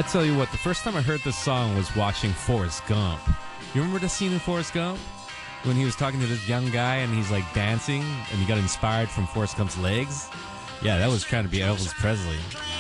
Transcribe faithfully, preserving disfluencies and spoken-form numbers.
I tell you what, the first time I heard this song was watching Forrest Gump. You remember the scene in Forrest Gump? When he was talking to this young guy and he's like dancing and he got inspired from Forrest Gump's legs? Yeah, that was trying to be Elvis Presley.